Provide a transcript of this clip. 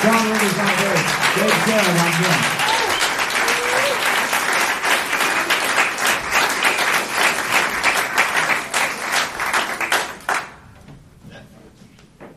John Rivers out there. Great show, my friend.